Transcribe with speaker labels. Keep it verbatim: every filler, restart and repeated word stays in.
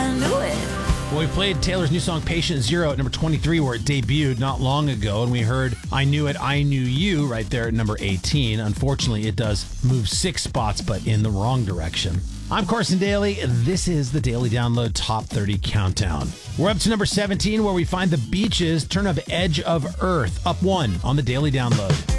Speaker 1: I knew it.
Speaker 2: Well, we played Taylor's new song, Patient Zero, at number twenty-three, where it debuted not long ago, and we heard I Knew It, I Knew You right there at number eighteen. Unfortunately, it does move six spots, but in the wrong direction. I'm Carson Daly. This is the Daily Download Top thirty Countdown. We're up to number seventeen, where we find the Beaches' Turn of Edge of Earth, up one on the Daily Download.